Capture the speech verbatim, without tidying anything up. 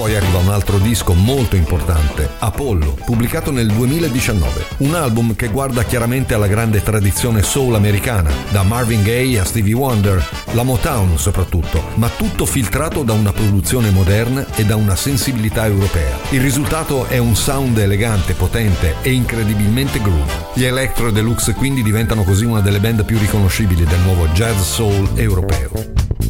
Poi arriva un altro disco molto importante, Apollo, pubblicato nel duemiladiciannove. Un album che guarda chiaramente alla grande tradizione soul americana, da Marvin Gaye a Stevie Wonder, la Motown soprattutto, ma tutto filtrato da una produzione moderna e da una sensibilità europea. Il risultato è un sound elegante, potente e incredibilmente groove. Gli Electro Deluxe quindi diventano così una delle band più riconoscibili del nuovo jazz soul europeo.